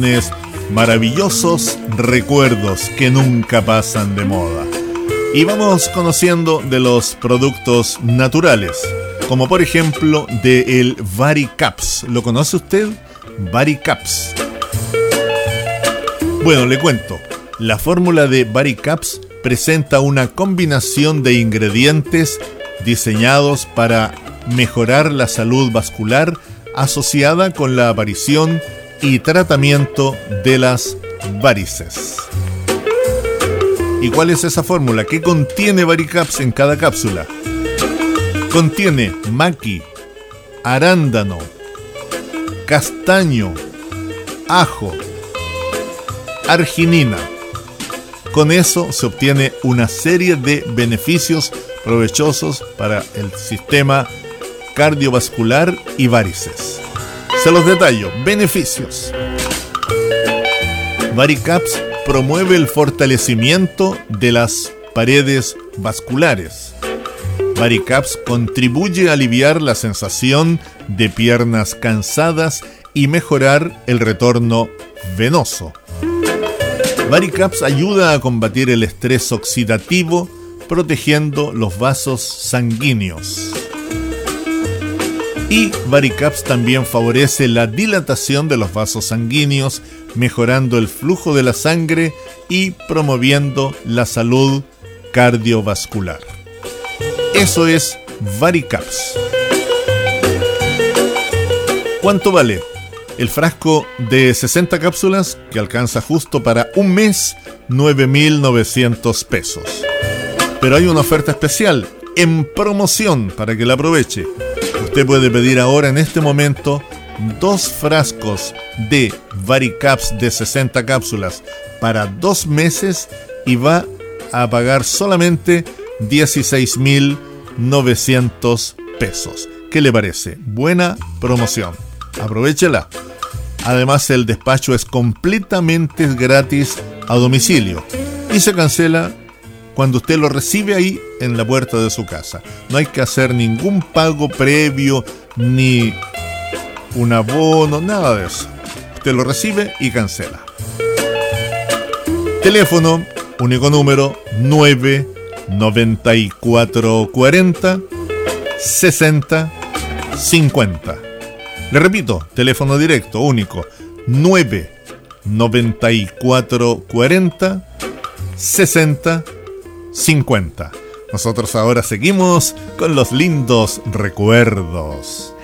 Maravillosos recuerdos que nunca pasan de moda. Y vamos conociendo de los productos naturales, como por ejemplo de el Varicaps. ¿Lo conoce usted? Varicaps. Bueno, le cuento. La fórmula de Varicaps presenta una combinación de ingredientes diseñados para mejorar la salud vascular asociada con la aparición y tratamiento de las varices. ¿Y cuál es esa fórmula? ¿Qué contiene Varicaps en cada cápsula? Contiene maqui, arándano, castaño, ajo, arginina. Con eso se obtiene una serie de beneficios provechosos para el sistema cardiovascular y varices. Se los detallo. Beneficios. Varicaps promueve el fortalecimiento de las paredes vasculares. Varicaps contribuye a aliviar la sensación de piernas cansadas y mejorar el retorno venoso. Varicaps ayuda a combatir el estrés oxidativo, protegiendo los vasos sanguíneos. Y Varicaps también favorece la dilatación de los vasos sanguíneos, mejorando el flujo de la sangre y promoviendo la salud cardiovascular. Eso es Varicaps. ¿Cuánto vale? El frasco de 60 cápsulas, que alcanza justo para un mes, 9.900 pesos. Pero hay una oferta especial, en promoción, para que la aproveche. Usted puede pedir ahora en este momento 2 frascos de Varicaps de 60 cápsulas para 2 meses y va a pagar solamente 16.900 pesos. ¿Qué le parece? Buena promoción. Aprovéchela. Además, el despacho es completamente gratis a domicilio y se cancela cuando usted lo recibe ahí en la puerta de su casa. No hay que hacer ningún pago previo, ni un abono, nada de eso. Usted lo recibe y cancela. Teléfono, único número, 99440 6050. Le repito, teléfono directo, único, 99440 6050. Nosotros ahora seguimos con los lindos recuerdos.